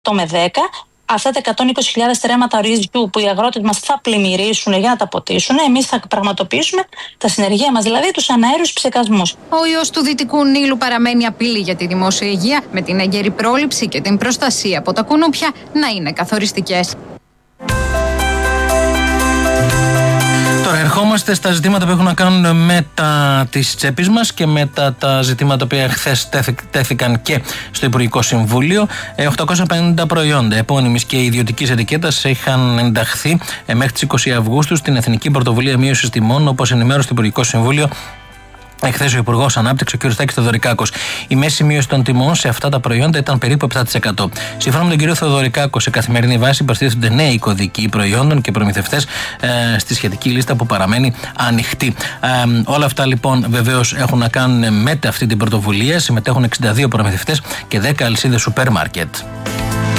με 10. Αυτά τα 120.000 στερέματα ρυζιού που οι αγρότες μας θα πλημμυρίσουν για να τα ποτίσουν, εμείς θα πραγματοποιήσουμε τα συνεργεία μας, δηλαδή τους αναέριους ψεκασμούς. Ο ιός του Δυτικού Νείλου παραμένει απειλή για τη δημόσια υγεία, με την έγκαιρη πρόληψη και την προστασία από τα κουνούπια να είναι καθοριστικές. Τώρα ερχόμαστε στα ζητήματα που έχουν να κάνουν με τις τσέπες μας και με τα ζητήματα που χθες τέθηκαν και στο Υπουργικό Συμβούλιο. 850 προϊόντα επώνυμης και ιδιωτικής ετικέτας είχαν ενταχθεί μέχρι τις 20 Αυγούστου στην Εθνική Πρωτοβουλία Μείωσης Τιμών, όπως ενημέρωσε το Υπουργικό Συμβούλιο εχθές ο Υπουργός Ανάπτυξης, ο κ. Στάκης Θεοδωρικάκος. Η μέση μείωση των τιμών σε αυτά τα προϊόντα ήταν περίπου 7%. Σύμφωνα με τον κ. Θεοδωρικάκο, σε καθημερινή βάση προστίθενται νέοι κωδικοί προϊόντων και προμηθευτές στη σχετική λίστα που παραμένει ανοιχτή. Όλα αυτά λοιπόν βεβαίως έχουν να κάνουν με αυτή την πρωτοβουλία. Συμμετέχουν 62 προμηθευτές και 10 αλυσίδες σούπερ μάρκετ.